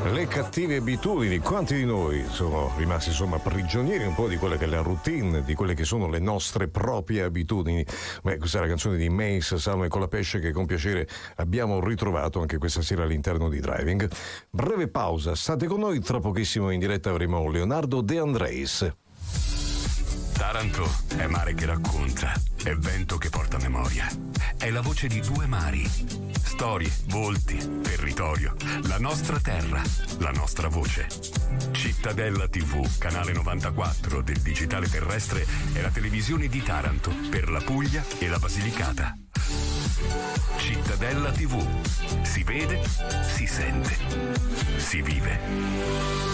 Le cattive abitudini, quanti di noi sono rimasti insomma prigionieri un po' di quella che è la routine, di quelle che sono le nostre proprie abitudini. Beh, questa è la canzone di Mace, Salmo e Colapesce, che con piacere abbiamo ritrovato anche questa sera all'interno di Driving. Breve pausa, state con noi, tra pochissimo in diretta avremo Leonardo De Andreis. Taranto è mare che racconta, è vento che porta memoria, è la voce di due mari, storie, volti, territorio, la nostra terra, la nostra voce. Cittadella TV, canale 94 del digitale terrestre, è la televisione di Taranto per la Puglia e la Basilicata. Cittadella TV, si vede, si sente, si vive.